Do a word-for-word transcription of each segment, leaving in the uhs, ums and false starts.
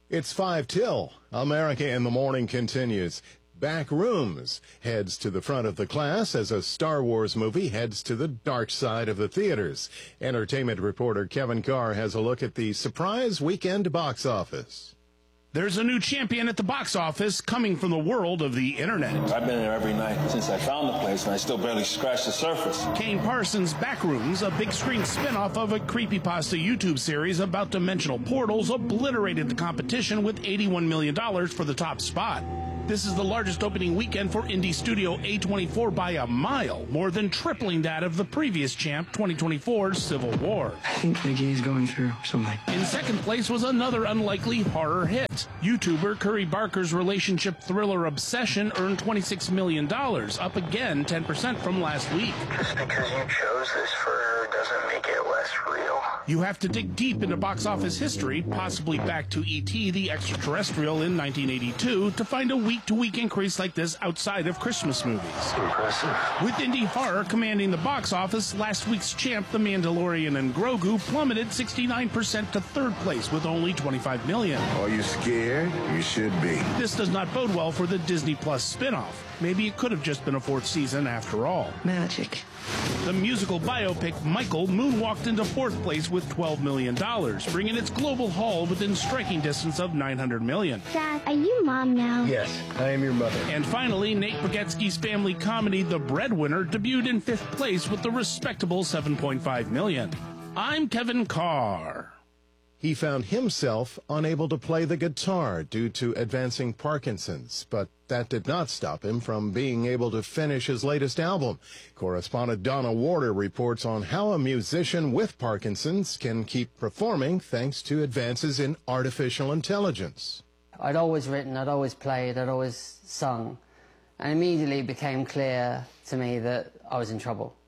It's five till. America in the Morning continues. Back Rooms heads to the front of the class as a Star Wars movie heads to the dark side of the theaters. Entertainment reporter Kevin Carr has a look at the surprise weekend box office. There's a new champion at the box office coming from the world of the internet. I've been there every night since I found the place, and I still barely scratched the surface. Kane Parsons' Backrooms, a big-screen spin-off of a creepypasta YouTube series about dimensional portals, obliterated the competition with eighty-one million dollars for the top spot. This is the largest opening weekend for indie studio A twenty-four by a mile, more than tripling that of the previous champ, twenty twenty-four's Civil War. I think Mickey's going through something. In second place was another unlikely horror hit. YouTuber Curry Barker's relationship thriller Obsession earned twenty-six million dollars, up again ten percent from last week. Just because you chose this for her doesn't make it less real. You have to dig deep into box office history, possibly back to E T the Extraterrestrial in nineteen eighty-two, to find a week-to-week increase like this outside of Christmas movies. Impressive. With indie horror commanding the box office, last week's champ, The Mandalorian and Grogu, plummeted sixty-nine percent to third place with only twenty-five million dollars. Are you scared? You should be. This does not bode well for the Disney Plus spin-off. Maybe it could have just been a fourth season after all. Magic. The musical biopic Michael moonwalked into fourth place with twelve million dollars, bringing its global haul within striking distance of nine hundred million dollars. Dad, are you mom now? Yes, I am your mother. And finally, Nate Bargatze's family comedy The Breadwinner debuted in fifth place with the respectable seven point five million dollars. I'm Kevin Carr. He found himself unable to play the guitar due to advancing Parkinson's, but that did not stop him from being able to finish his latest album. Correspondent Donna Warder reports on how a musician with Parkinson's can keep performing thanks to advances in artificial intelligence. I'd always written, I'd always played, I'd always sung, and immediately it became clear to me that I was in trouble,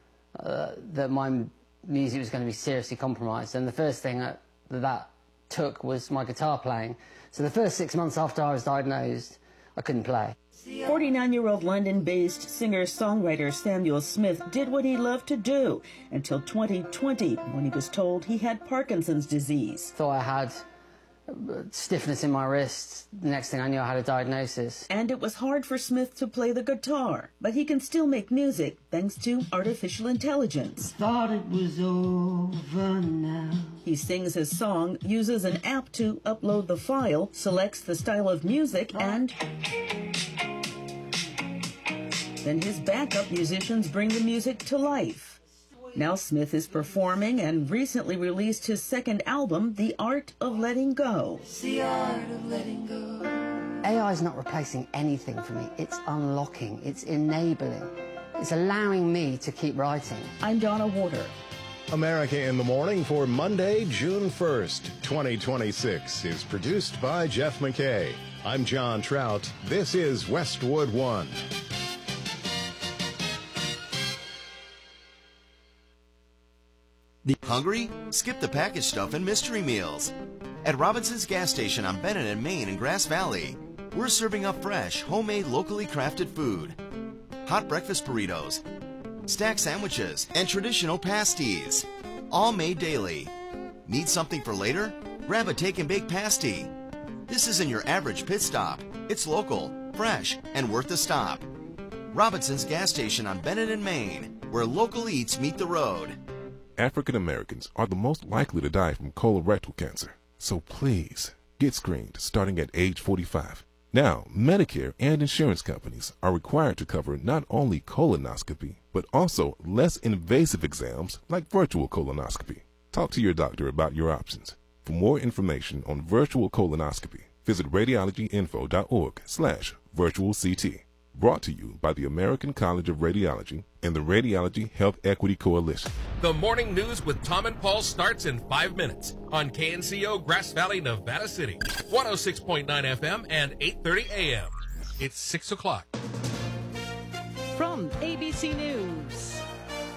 uh, that my music was going to be seriously compromised. And the first thing that that took was my guitar playing. So the first six months after I was diagnosed, I couldn't play. forty-nine-year-old London-based singer-songwriter Samuel Smith did what he loved to do until twenty twenty, when he was told he had Parkinson's disease. Thought I had stiffness in my wrists. The next thing I knew, I had a diagnosis. And it was hard for Smith to play the guitar, but he can still make music thanks to artificial intelligence. Thought it was over now. He sings his song, uses an app to upload the file, selects the style of music, and then his backup musicians bring the music to life. Now Smith is performing and recently released his second album, The Art of Letting Go. The art of letting go. A I is not replacing anything for me. It's unlocking, it's enabling, it's allowing me to keep writing. I'm Donna Warder. America in the Morning for Monday, June first, twenty twenty-six is produced by Jeff McKay. I'm John Trout. This is Westwood One. Hungry? Skip the packaged stuff and mystery meals. At Robinson's gas station on Bennett and Main in Grass Valley, we're serving up fresh, homemade, locally crafted food. Hot breakfast burritos, stack sandwiches, and traditional pasties. All made daily. Need something for later? Grab a take and bake pasty. This isn't your average pit stop. It's local, fresh, and worth the stop. Robinson's gas station on Bennett and Main, where local eats meet the road. African Americans are the most likely to die from colorectal cancer. So please, get screened starting at age forty-five. Now, Medicare and insurance companies are required to cover not only colonoscopy, but also less invasive exams like virtual colonoscopy. Talk to your doctor about your options. For more information on virtual colonoscopy, visit radiologyinfo.org slash virtual CT. Brought to you by the American College of Radiology and the Radiology Health Equity Coalition. The morning news with Tom and Paul starts in five minutes on K N C O Grass Valley, Nevada City, one oh six point nine F M and eight thirty A M. It's six o'clock. From A B C News,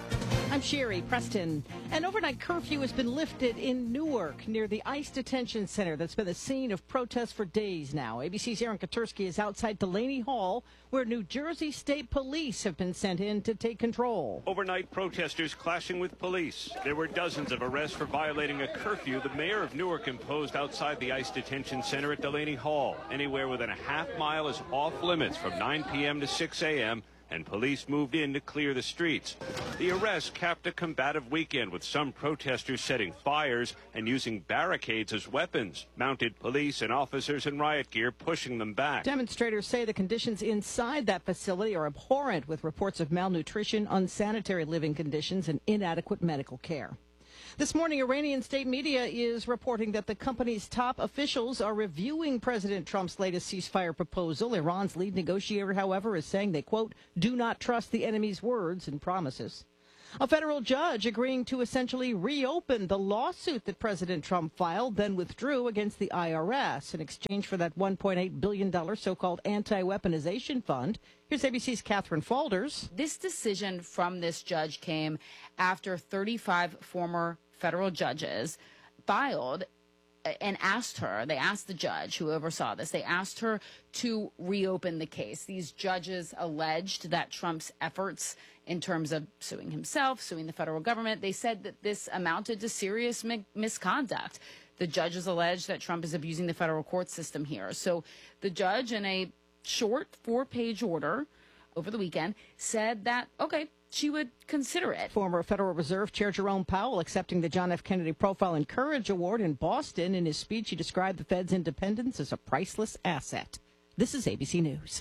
I'm Sherry Preston. An overnight curfew has been lifted in Newark near the ICE detention center that's been the scene of protests for days now. A B C's Aaron Katursky is outside Delaney Hall, where New Jersey State Police have been sent in to take control. Overnight protesters clashing with police. There were dozens of arrests for violating a curfew the mayor of Newark imposed outside the ICE detention center at Delaney Hall. Anywhere within a half mile is off limits from nine p.m. to six a.m., and police moved in to clear the streets. The arrest capped a combative weekend with some protesters setting fires and using barricades as weapons. Mounted police and officers in riot gear pushing them back. Demonstrators say the conditions inside that facility are abhorrent, with reports of malnutrition, unsanitary living conditions, and inadequate medical care. This morning, Iranian state media is reporting that the company's top officials are reviewing President Trump's latest ceasefire proposal. Iran's lead negotiator, however, is saying they, quote, do not trust the enemy's words and promises. A federal judge agreeing to essentially reopen the lawsuit that President Trump filed, then withdrew against the I R S in exchange for that one point eight billion dollars so-called anti-weaponization fund. Here's A B C's Catherine Falders. This decision from this judge came after thirty-five former federal judges filed and asked her, they asked the judge who oversaw this, they asked her to reopen the case. These judges alleged that Trump's efforts in terms of suing himself, suing the federal government, they said that this amounted to serious mi- misconduct. The judges alleged that Trump is abusing the federal court system here. So the judge, in a short four-page order over the weekend, said that, okay, she would consider it. Former Federal Reserve Chair Jerome Powell accepting the John F. Kennedy Profile and Courage Award in Boston. In his speech, he described the Fed's independence as a priceless asset. This is A B C News.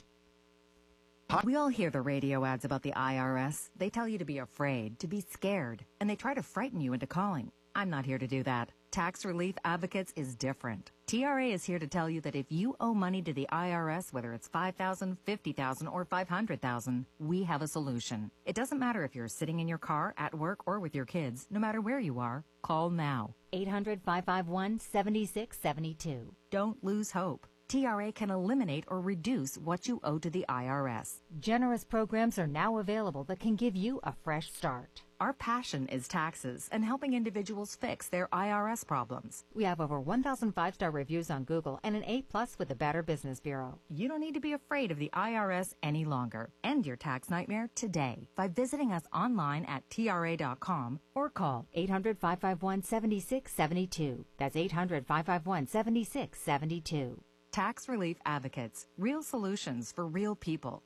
We all hear the radio ads about the I R S. They tell you to be afraid, to be scared, and they try to frighten you into calling. I'm not here to do that. Tax Relief Advocates is different. T R A is here to tell you that if you owe money to the I R S, whether it's five thousand dollars, fifty thousand dollars, or five hundred thousand dollars, we have a solution. It doesn't matter if you're sitting in your car, at work, or with your kids. No matter where you are, call now. eight hundred, five five one, seven six seven two. Don't lose hope. T R A can eliminate or reduce what you owe to the I R S. Generous programs are now available that can give you a fresh start. Our passion is taxes and helping individuals fix their I R S problems. We have over one thousand five-star reviews on Google and an A plus with the Better Business Bureau. You don't need to be afraid of the I R S any longer. End your tax nightmare today by visiting us online at T R A dot com or call eight hundred, five five one, seven six seven two. That's eight hundred, five five one, seven six seven two. Tax Relief Advocates. Real solutions for real people.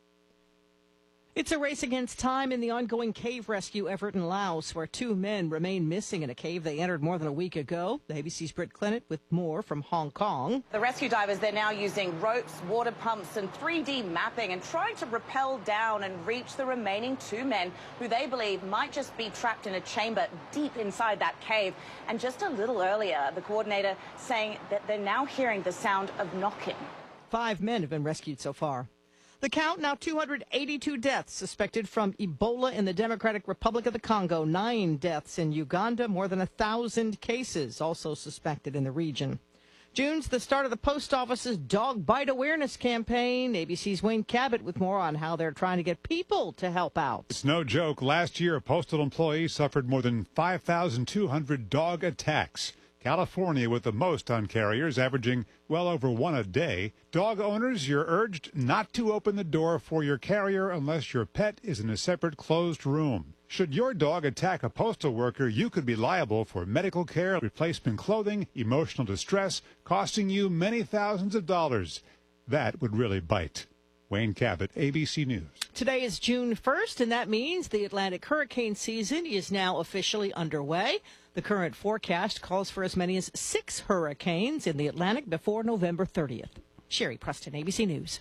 It's a race against time in the ongoing cave rescue effort in Laos, where two men remain missing in a cave they entered more than a week ago. The A B C's Britt Clinton with more from Hong Kong. The rescue divers, they're now using ropes, water pumps and three D mapping and trying to rappel down and reach the remaining two men who they believe might just be trapped in a chamber deep inside that cave. And just a little earlier, the coordinator saying that they're now hearing the sound of knocking. Five men have been rescued so far. The count, now two hundred eighty-two deaths suspected from Ebola in the Democratic Republic of the Congo. Nine deaths in Uganda, more than a thousand cases also suspected in the region. June's the start of the post office's dog bite awareness campaign. A B C's Wayne Cabot with more on how they're trying to get people to help out. It's no joke. Last year, a postal employee suffered more than five thousand two hundred dog attacks. California with the most on carriers, averaging well over one a day. Dog owners, you're urged not to open the door for your carrier unless your pet is in a separate closed room. Should your dog attack a postal worker, you could be liable for medical care, replacement clothing, emotional distress, costing you many thousands of dollars. That would really bite. Wayne Cabot, A B C News. Today is June first, and that means the Atlantic hurricane season is now officially underway. The current forecast calls for as many as six hurricanes in the Atlantic before November thirtieth. Sherry Preston, A B C News.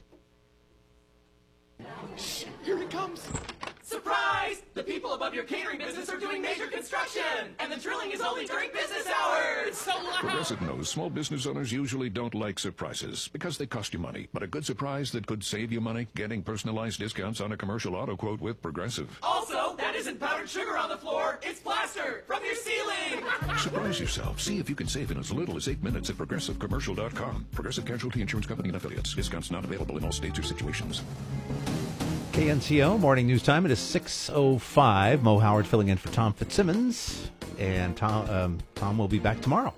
Shh, here it comes. Surprise! The people above your catering business are doing major construction, and the drilling is only during business hours. So loud! Progressive knows small business owners usually don't like surprises because they cost you money. But a good surprise that could save you money, getting personalized discounts on a commercial auto quote with Progressive. Also, that isn't powdered sugar on the floor. It's plaster from your ceiling. Surprise yourself. See if you can save in as little as eight minutes at Progressive Commercial dot com. Progressive Casualty Insurance Company and Affiliates. Discounts not available in all states or situations. K N C O Morning News Time. It is six oh five. Mo Howard filling in for Tom Fitzsimmons. And Tom, um, Tom will be back tomorrow.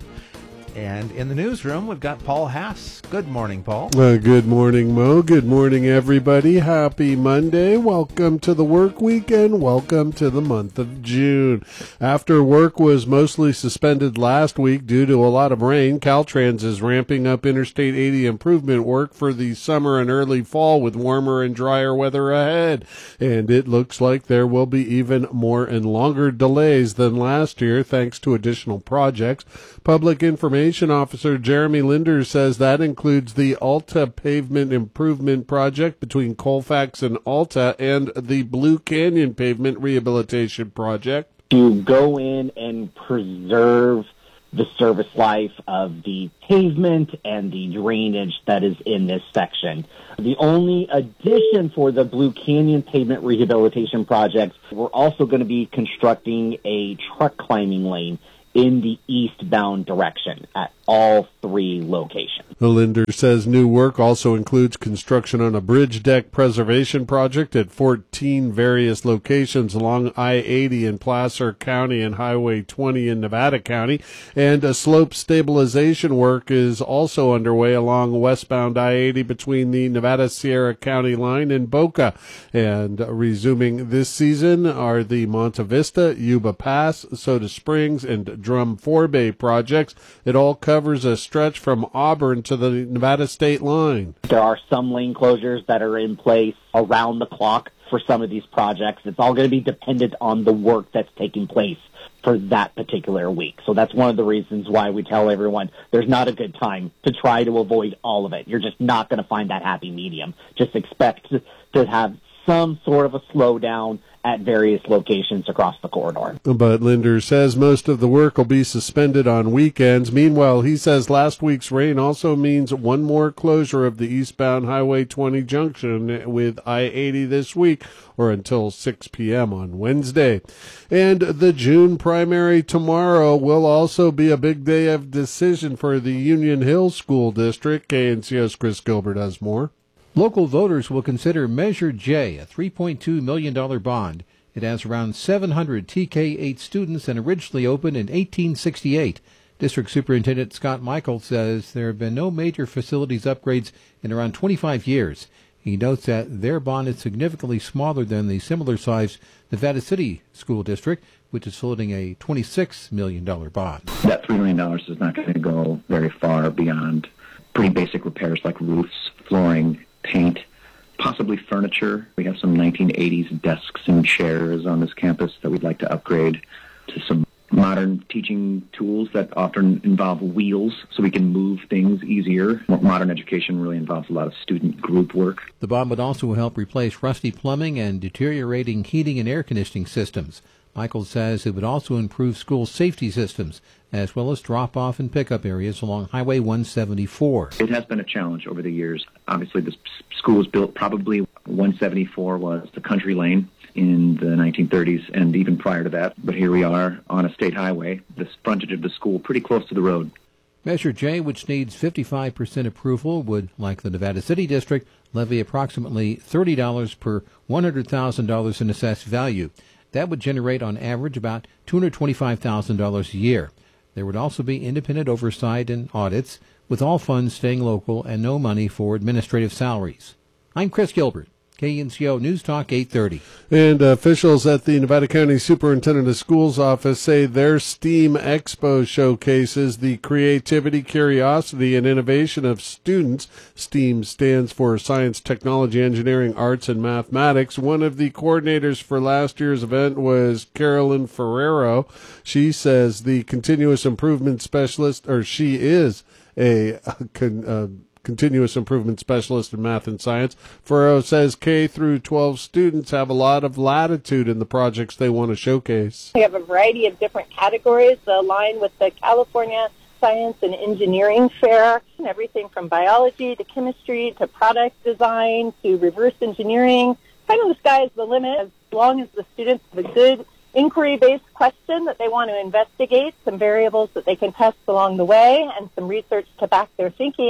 And in the newsroom, we've got Paul Haas. Good morning, Paul. Uh, good morning, Mo. Good morning, everybody. Happy Monday. Welcome to the work weekend. Welcome to the month of June. After work was mostly suspended last week due to a lot of rain, Caltrans is ramping up Interstate eighty improvement work for the summer and early fall with warmer and drier weather ahead. And it looks like there will be even more and longer delays than last year thanks to additional projects. Public information Officer Jeremy Linder says that includes the Alta Pavement Improvement Project between Colfax and Alta and the Blue Canyon Pavement Rehabilitation Project. To go in and preserve the service life of the pavement and the drainage that is in this section. The only addition for the Blue Canyon Pavement Rehabilitation Project, we're also going to be constructing a truck climbing lane in the eastbound direction at all three locations. The Linder says new work also includes construction on a bridge deck preservation project at fourteen various locations along I eighty in Placer County and Highway twenty in Nevada County, and a slope stabilization work is also underway along westbound I eighty between the Nevada-Sierra County line and Boca. And resuming this season are the Monta Vista, Yuba Pass, Soda Springs, and Drum Four Bay projects. It all covers a stretch from Auburn to the Nevada state line. There are some lane closures that are in place around the clock for some of these projects. It's all going to be dependent on the work that's taking place for that particular week. So that's one of the reasons why we tell everyone there's not a good time to try to avoid all of it. You're just not going to find that happy medium. Just expect to have some sort of a slowdown at various locations across the corridor. But Linder says most of the work will be suspended on weekends. Meanwhile, he says last week's rain also means one more closure of the eastbound Highway twenty junction with I eighty this week, or until six p.m. on Wednesday. And the June primary tomorrow will also be a big day of decision for the Union Hill School District. K N C O's Chris Gilbert has more. Local voters will consider Measure J, a three point two million dollars bond. It has around seven hundred T K eight students and originally opened in eighteen sixty-eight. District Superintendent Scott Michael says there have been no major facilities upgrades in around twenty-five years. He notes that their bond is significantly smaller than the similar-sized Nevada City School District, which is floating a twenty-six million dollars bond. That three million dollars is not going to go very far beyond pretty basic repairs like roofs, flooring, paint, possibly furniture. We have some nineteen eighties desks and chairs on this campus that we'd like to upgrade to some modern teaching tools that often involve wheels so we can move things easier. Modern education really involves a lot of student group work. The bond would also help replace rusty plumbing and deteriorating heating and air conditioning systems. Michael says it would also improve school safety systems, as well as drop-off and pickup areas along Highway one seventy-four. It has been a challenge over the years. Obviously, the school was built probably one seventy-four was the country lane in the nineteen thirties and even prior to that. But here we are on a state highway, the frontage of the school pretty close to the road. Measure J, which needs fifty-five percent approval, would, like the Nevada City District, levy approximately thirty dollars per one hundred thousand dollars in assessed value. That would generate, on average, about two hundred twenty-five thousand dollars a year. There would also be independent oversight and audits, with all funds staying local and no money for administrative salaries. I'm Chris Gilbert, K N C O News Talk eight thirty. And officials at the Nevada County Superintendent of Schools office say their STEAM Expo showcases the creativity, curiosity, and innovation of students. STEAM stands for Science, Technology, Engineering, Arts, and Mathematics. One of the coordinators for last year's event was Carolyn Ferrero. She says the continuous improvement specialist, or she is a, a con, uh, continuous improvement specialist in math and science. Ferrero says K through twelve students have a lot of latitude in the projects they want to showcase. We have a variety of different categories aligned with the California Science and Engineering Fair, everything from biology to chemistry to product design to reverse engineering. Kind of the sky is the limit as long as the students have a good inquiry-based question that they want to investigate, some variables that they can test along the way, and some research to back their thinking.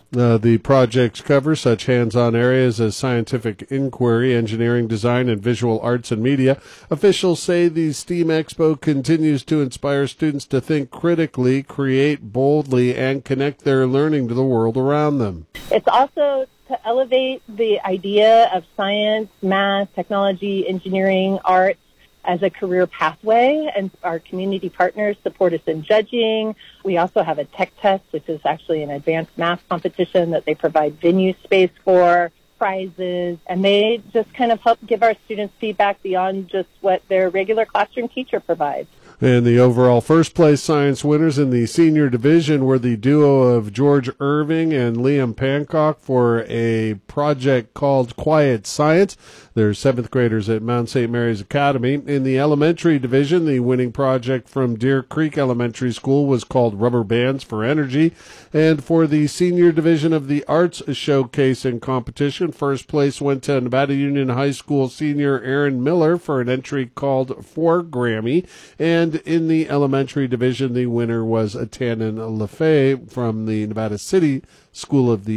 Uh, the projects cover such hands-on areas as scientific inquiry, engineering, design, and visual arts and media. Officials say the STEAM Expo continues to inspire students to think critically, create boldly, and connect their learning to the world around them. It's also to elevate the idea of science, math, technology, engineering, arts as a career pathway, and our community partners support us in judging. We also have a tech test, which is actually an advanced math competition that they provide venue space for, prizes, and they just kind of help give our students feedback beyond just what their regular classroom teacher provides. And the overall first-place science winners in the senior division were the duo of George Irving and Liam Pancock for a project called Quiet Science. They're seventh graders at Mount Saint Mary's Academy. In the elementary division, the winning project from Deer Creek Elementary School was called Rubber Bands for Energy. And for the senior division of the arts showcase and competition, first place went to Nevada Union High School senior Aaron Miller for an entry called For Grammy. And in the elementary division, the winner was Tannen LaFay from the Nevada City School of the